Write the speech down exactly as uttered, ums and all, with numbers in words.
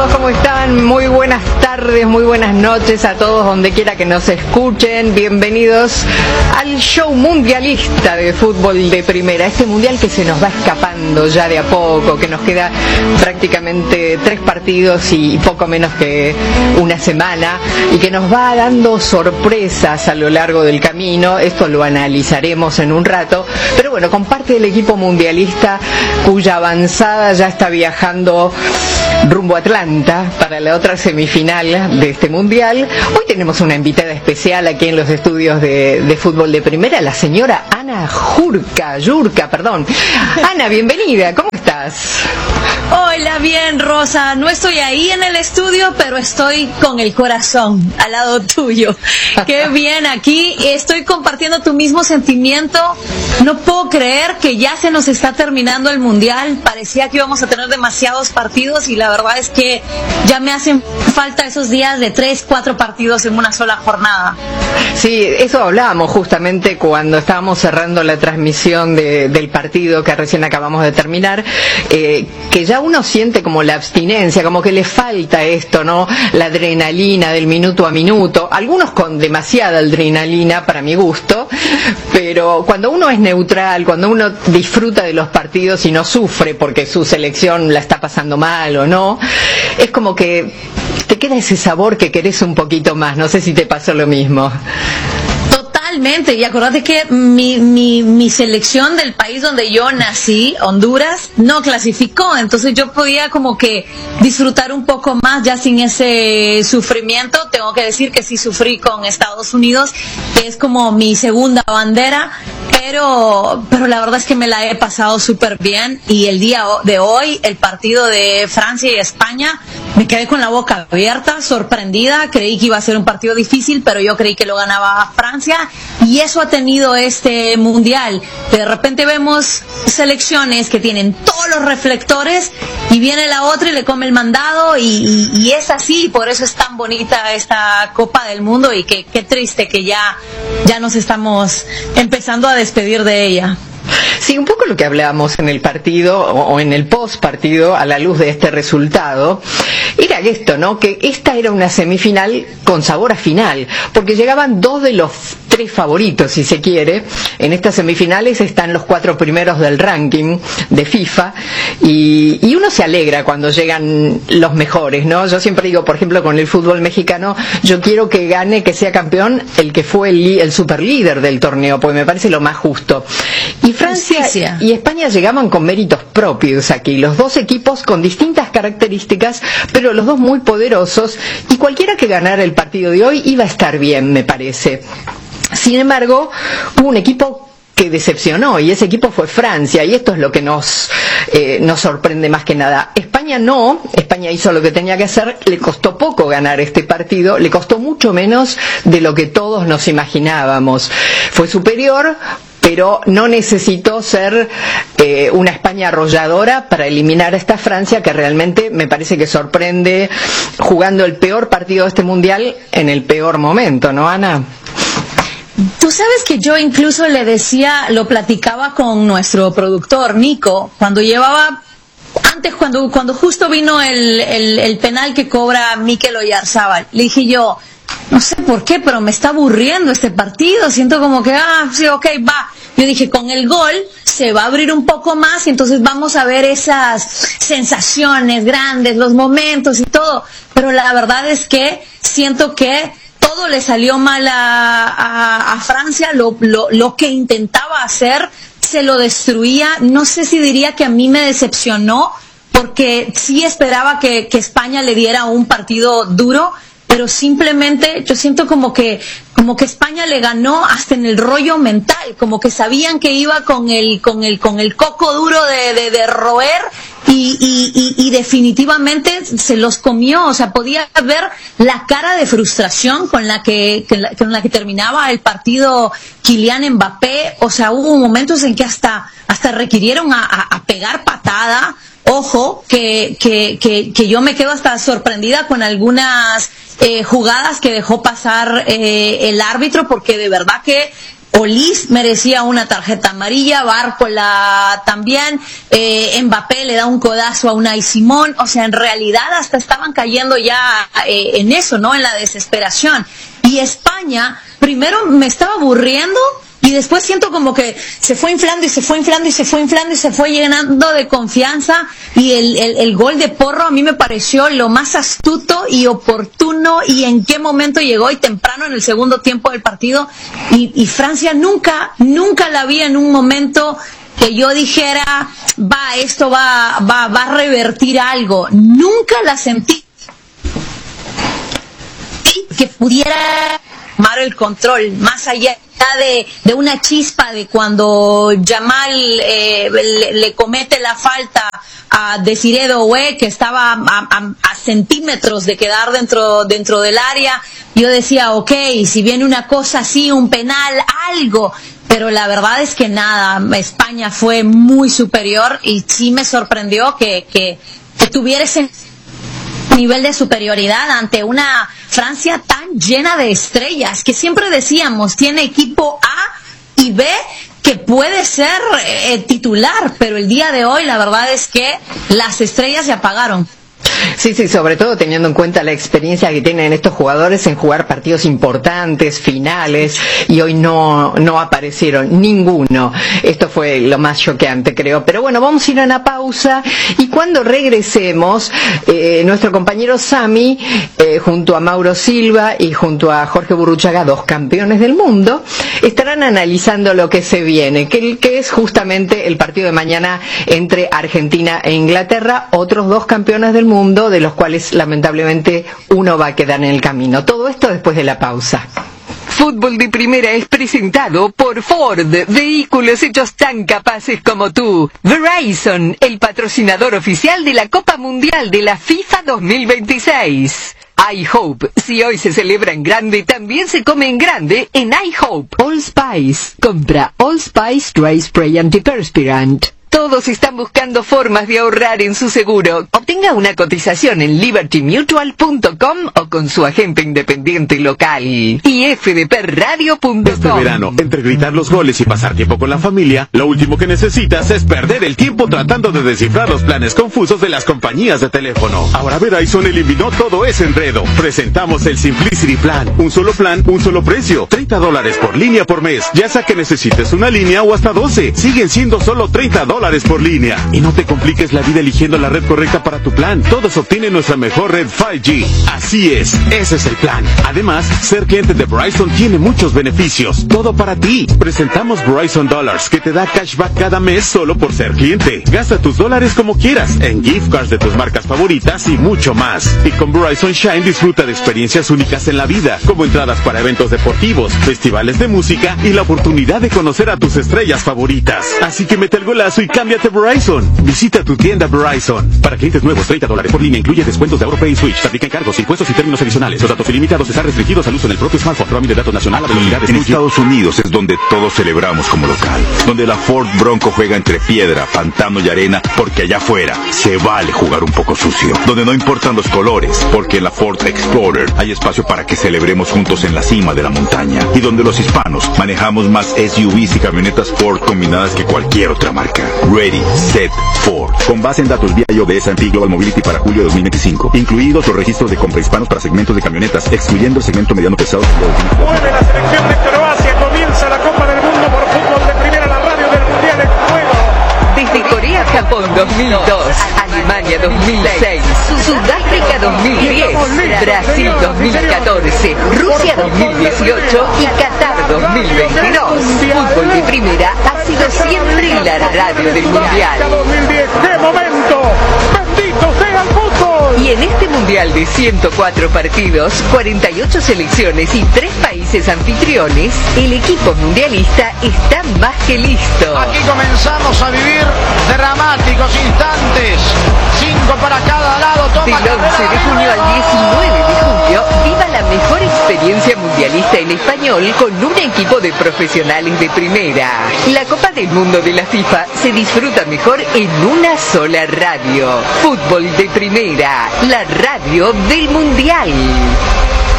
todos, ¿cómo están? Muy buenas tardes, muy buenas noches a todos donde quiera que nos escuchen. Bienvenidos al show mundialista de fútbol de primera. Este mundial que se nos va escapando ya de a poco, que nos queda prácticamente tres partidos y poco menos que una semana, y que nos va dando sorpresas a lo largo del camino. Esto lo analizaremos en un rato, pero bueno, con parte del equipo mundialista cuya avanzada ya está viajando rumbo a Atlanta para la otra semifinal de este mundial. Hoy tenemos una invitada especial aquí en los estudios de, de fútbol de primera, la señora Ana Jurka, Jurka, perdón. Ana, bienvenida, ¿cómo estás? Hola, bien, Rosa. No estoy ahí en el estudio, pero estoy con el corazón al lado tuyo. Qué bien, aquí estoy compartiendo tu mismo sentimiento. No puedo creer que ya se nos está terminando el mundial. Parecía que íbamos a tener demasiados partidos y la verdad es que ya me hacen falta esos días de tres, cuatro partidos en una sola jornada. Sí, eso hablábamos justamente cuando estábamos cerrando la transmisión de, del partido que recién acabamos de terminar, eh, que ya uno siente como la abstinencia, como que le falta esto, ¿no? La adrenalina del minuto a minuto, algunos con demasiada adrenalina para mi gusto, pero cuando uno es neutral, cuando uno disfruta de los partidos y no sufre porque su selección la está pasando mal o no, es como que te queda ese sabor que querés un poquito más. No sé si te pasó lo mismo. Totalmente, y acordate que mi, mi, mi selección del país donde yo nací, Honduras, no clasificó, entonces yo podía como que disfrutar un poco más ya sin ese sufrimiento. Tengo que decir que sí sufrí con Estados Unidos, que es como mi segunda bandera, pero, pero la verdad es que me la he pasado súper bien, y el día de hoy, el partido de Francia y España, me quedé con la boca abierta, sorprendida. Creí que iba a ser un partido difícil, pero yo creí que lo ganaba Francia, y eso ha tenido este mundial. De repente vemos selecciones que tienen todos los reflectores y viene la otra y le come el mandado, y, y, y es así. Por eso es tan bonita esta Copa del Mundo, y que, qué triste que ya, ya nos estamos empezando a despedir de ella. Sí, un poco lo que hablábamos en el partido o en el post partido a la luz de este resultado era esto, ¿no? Que esta era una semifinal con sabor a final, porque llegaban dos de los tres favoritos, si se quiere. En estas semifinales están los cuatro primeros del ranking de FIFA, y, y uno se alegra cuando llegan los mejores, ¿no? Yo siempre digo, por ejemplo, con el fútbol mexicano, yo quiero que gane, que sea campeón el que fue el, el superlíder del torneo, porque me parece lo más justo. Y Francia Justicia. y España llegaban con méritos propios aquí, los dos equipos con distintas características, pero los dos muy poderosos, y cualquiera que ganara el partido de hoy iba a estar bien, me parece. Sin embargo, hubo un equipo que decepcionó, y ese equipo fue Francia, y esto es lo que nos, eh, nos sorprende más que nada. España no, España hizo lo que tenía que hacer, le costó poco ganar este partido, le costó mucho menos de lo que todos nos imaginábamos. Fue superior, pero no necesitó ser eh, una España arrolladora para eliminar a esta Francia, que realmente me parece que sorprende jugando el peor partido de este mundial en el peor momento, ¿no, Ana? Tú sabes que yo incluso le decía, lo platicaba con nuestro productor, Nico, cuando llevaba, antes cuando, cuando justo vino el, el, el penal que cobra Mikel Oyarzabal, le dije yo, no sé por qué, pero me está aburriendo este partido, siento como que, ah, sí, ok, va. Yo dije, con el gol se va a abrir un poco más, y entonces vamos a ver esas sensaciones grandes, los momentos y todo, pero la verdad es que siento que todo le salió mal a, a, a Francia. Lo, lo, lo que intentaba hacer se lo destruía. No sé si diría que a mí me decepcionó, porque sí esperaba que, que España le diera un partido duro, pero simplemente yo siento como que como que España le ganó hasta en el rollo mental, como que sabían que iba con el con el con el coco duro de, de, de roer, y, y, y, y definitivamente se los comió. O sea, podía ver la cara de frustración con la que, que la, con la que terminaba el partido Kylian Mbappé. O sea, hubo momentos en que hasta hasta requirieron a, a, a pegar patada. Ojo, que, que, que, que yo me quedo hasta sorprendida con algunas eh, jugadas que dejó pasar eh, el árbitro, porque de verdad que Olís merecía una tarjeta amarilla, Bárcola también, eh, Mbappé le da un codazo a Unai Simón, o sea, en realidad hasta estaban cayendo ya eh, en eso, ¿no? En la desesperación. Y España, primero me estaba aburriendo, y después siento como que se fue inflando y se fue inflando y se fue inflando y se fue llenando de confianza, y el, el, el gol de Porro a mí me pareció lo más astuto y oportuno, y en qué momento llegó, y temprano en el segundo tiempo del partido, y, y Francia nunca, nunca la vi en un momento que yo dijera, va, esto va, va, va a revertir algo. Nunca la sentí que pudiera tomar el control, más allá de, de una chispa de cuando Yamal eh, le, le comete la falta a Desiré Doué, que estaba a, a, a centímetros de quedar dentro, dentro del área. Yo decía, ok, si viene una cosa así, un penal, algo, pero la verdad es que nada, España fue muy superior, y sí me sorprendió que, que, que tuviera ese nivel de superioridad ante una Francia tan llena de estrellas, que siempre decíamos, tiene equipo A y B que puede ser eh, titular, pero el día de hoy la verdad es que las estrellas se apagaron. Sí, sí, sobre todo teniendo en cuenta la experiencia que tienen estos jugadores en jugar partidos importantes, finales, y hoy no, no aparecieron ninguno. Esto fue lo más choqueante, creo. Pero bueno, vamos a ir a una pausa, y cuando regresemos, eh, nuestro compañero Sami, eh, junto a Mauro Silva y junto a Jorge Burruchaga, dos campeones del mundo, estarán analizando lo que se viene, que, que es justamente el partido de mañana entre Argentina e Inglaterra, otros dos campeones del mundo, de los cuales lamentablemente uno va a quedar en el camino. Todo esto después de la pausa. Fútbol de Primera es presentado por Ford, vehículos hechos tan capaces como tú. Verizon, el patrocinador oficial de la Copa Mundial de la FIFA dos mil veintiséis. iHope, si hoy se celebra en grande, también se come en grande en iHope. Allspice, compra Allspice Dry Spray Antiperspirant. Todos están buscando formas de ahorrar en su seguro. Obtenga una cotización en liberty mutual punto com o con su agente independiente local. Y f d p radio punto com. Este verano, entre gritar los goles y pasar tiempo con la familia, lo último que necesitas es perder el tiempo tratando de descifrar los planes confusos de las compañías de teléfono. Ahora Verizon eliminó todo ese enredo. Presentamos el Simplicity Plan. Un solo plan, un solo precio. treinta dólares por línea por mes. Ya sea que necesites una línea o hasta doce. Siguen siendo solo treinta dólares por línea. Y no te compliques la vida eligiendo la red correcta para tu plan. Todos obtienen nuestra mejor red cinco G. Así es, ese es el plan. Además, ser cliente de Verizon tiene muchos beneficios. Todo para ti. Presentamos Verizon Dollars, que te da cashback cada mes solo por ser cliente. Gasta tus dólares como quieras, en gift cards de tus marcas favoritas y mucho más. Y con Verizon Shine disfruta de experiencias únicas en la vida, como entradas para eventos deportivos, festivales de música y la oportunidad de conocer a tus estrellas favoritas. Así que mete el golazo y cámbiate a Verizon. Visita tu tienda Verizon. Para clientes nuevos, treinta dólares por línea, incluye descuentos de AuroPay y Switch. Se aplican cargos, impuestos y términos adicionales. Los datos ilimitados están restringidos al uso en el propio smartphone. Roaming de datos nacional a velocidades. En Estados Unidos es donde todos celebramos como local. Donde la Ford Bronco juega entre piedra, pantano y arena, porque allá afuera se vale jugar un poco sucio. Donde no importan los colores, porque en la Ford Explorer hay espacio para que celebremos juntos en la cima de la montaña. Y donde los hispanos manejamos más S U Vs y camionetas Ford combinadas que cualquier otra marca. Ready, Set, Ford. Con base en datos vía I O B S and P Global Mobility para julio de dos mil veinticinco. Incluidos los registros de compra hispanos para segmentos de camionetas, excluyendo el segmento mediano pesado. Mueve la selección de Croacia, comienza la Copa del Mundo por Fútbol de Primera, la radio del Mundial en juego. Desde Corea, Japón dos mil dos, Alemania dos mil seis, Sudáfrica dos mil diez, Brasil dos mil catorce, Rusia dos mil dieciocho y Qatar dos mil veintidós. Fútbol de Primera ha sido siempre la radio del Mundial. dos mil diez, ¡qué momento! ¡Bendito sea el fútbol! Y en este Mundial de ciento cuatro partidos, cuarenta y ocho selecciones y tres países anfitriones, el equipo mundialista está más que listo. Aquí comenzamos a vivir dramáticos instantes. Cinco para cada lado. Toma Del once de junio al diecinueve de julio, viva la mejor experiencia mundialista en español con un equipo de profesionales de primera. La Copa del Mundo de la FIFA se disfruta mejor en una sola radio. Fútbol de Primera, la radio del Mundial.